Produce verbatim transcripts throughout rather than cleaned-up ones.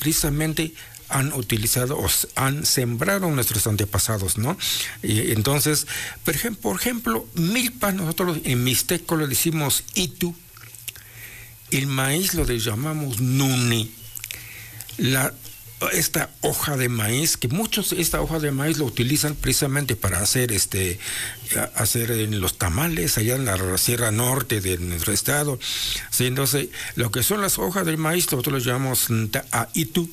precisamente han utilizado o han sembrado nuestros antepasados, ¿no? Y entonces, por ejemplo, por ejemplo, milpa, nosotros en mixteco le decimos itu, el maíz lo llamamos nuni, la esta hoja de maíz, que muchos esta hoja de maíz lo utilizan precisamente para hacer este hacer en los tamales allá en la Sierra Norte de nuestro estado. Sí, entonces, lo que son las hojas del maíz, nosotros lo llamamos a itu,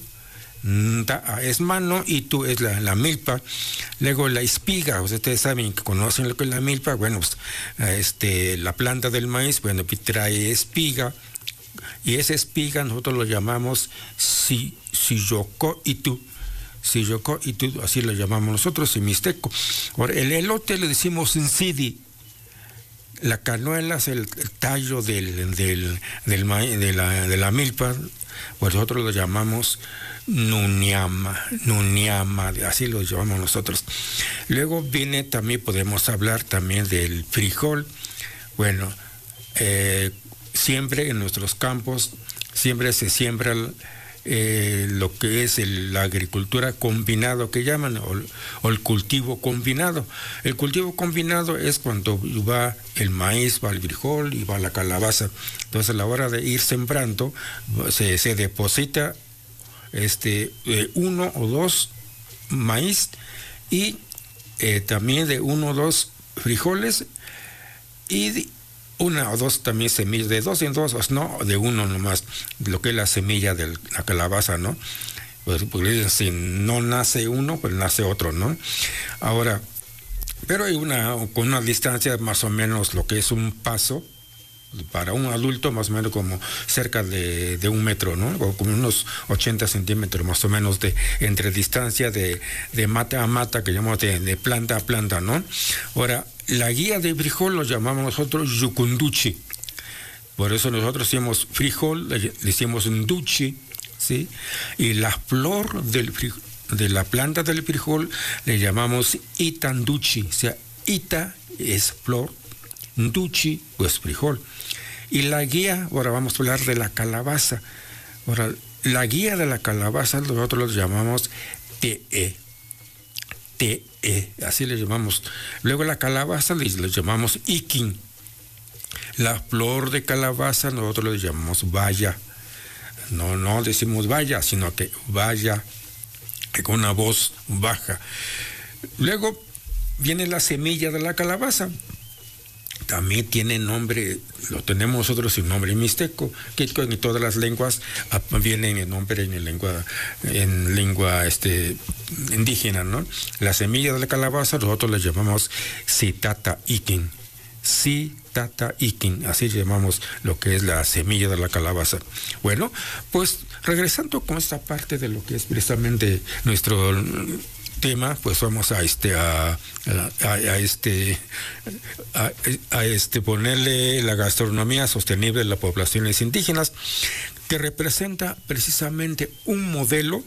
es mano, y tú es la, la milpa. Luego la espiga, ustedes saben que conocen lo que es la milpa. Bueno, pues, este, la planta del maíz, bueno, trae espiga, y esa espiga nosotros lo llamamos si, sillocó y tú. Sillocó y tú, así lo llamamos nosotros en mixteco. Ahora, el elote le decimos nsidi. La canuela es el, el tallo del, del, del maíz, de la, de la milpa, pues nosotros lo llamamos nuniama, nuniama, así lo llamamos nosotros. Luego viene también, podemos hablar también del frijol. Bueno, eh, siempre en nuestros campos, siempre se siembra eh, lo que es el, la agricultura combinado que llaman, o, o el cultivo combinado. El cultivo combinado es cuando va el maíz, va el frijol y va la calabaza. Entonces, a la hora de ir sembrando, se, se deposita este eh, uno o dos maíz y eh, también de uno o dos frijoles y de una o dos también semillas, de dos en dos, no de uno nomás, lo que es la semilla de la calabaza, ¿no? Pues, pues si no nace uno, pues nace otro, ¿no? Ahora, pero hay una, con una distancia más o menos lo que es un paso, para un adulto más o menos como cerca de, de un metro, ¿no? O como unos ochenta centímetros más o menos de entre distancia de, de mata a mata, que llamamos de, de planta a planta, ¿no? Ahora, la guía de frijol lo llamamos nosotros yucunduchi. Por eso nosotros decimos frijol, le decimos nduchi, ¿sí? Y la flor del frijol, de la planta del frijol, le llamamos itanduchi. O sea, ita es flor, nduchi pues frijol. Y la guía, ahora vamos a hablar de la calabaza. Ahora, la guía de la calabaza nosotros lo llamamos te, te, así le llamamos. Luego la calabaza le, le llamamos ikin. La flor de calabaza nosotros le llamamos vaya. No, no decimos vaya, sino que vaya, que con una voz baja. Luego viene la semilla de la calabaza. También tiene nombre, lo tenemos nosotros en nombre mixteco, que en todas las lenguas vienen en nombre en lengua, en lengua este, indígena, ¿no? La semilla de la calabaza nosotros la llamamos sitata ikin, sitata ikin, así llamamos lo que es la semilla de la calabaza. Bueno, pues regresando con esta parte de lo que es precisamente nuestro tema, pues vamos a este a, a, a este a, a este ponerle la gastronomía sostenible de las poblaciones indígenas, que representa precisamente un modelo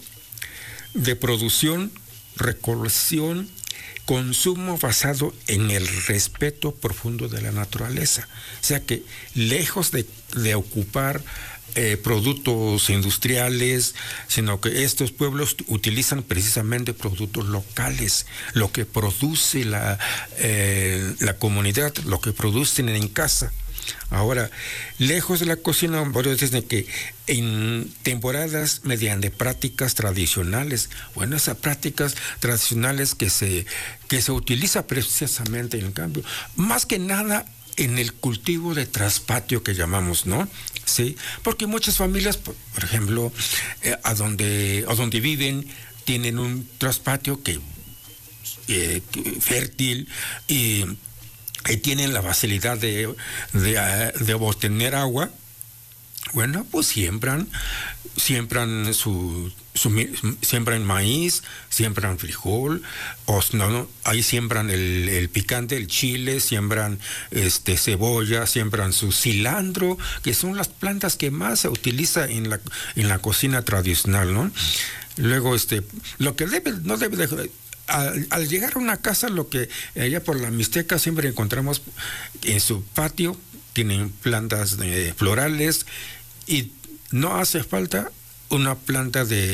de producción, recolección, consumo basado en el respeto profundo de la naturaleza. O sea que lejos de, de ocupar Eh, productos industriales, sino que estos pueblos utilizan precisamente productos locales, lo que produce la, eh, la comunidad, lo que producen en casa. Ahora, lejos de la cocina, varios dicen que en temporadas mediante prácticas tradicionales, bueno, esas prácticas tradicionales que se, que se utiliza precisamente en el cambio, más que nada en el cultivo de traspatio que llamamos, ¿no? Sí, porque muchas familias, por, por ejemplo, eh, a donde a donde viven tienen un traspatio que eh, fértil y, y tienen la facilidad de, de, de obtener agua. Bueno, pues siembran, siembran su, su siembran maíz, siembran frijol, o no, no, ahí siembran el, el picante, el chile, siembran este cebolla, siembran su cilantro, que son las plantas que más se utiliza en la en la cocina tradicional, ¿no? Luego este, lo que debe, no debe de Al, al llegar a una casa, lo que allá por la Mixteca siempre encontramos en su patio, tienen plantas de florales y no hace falta una planta de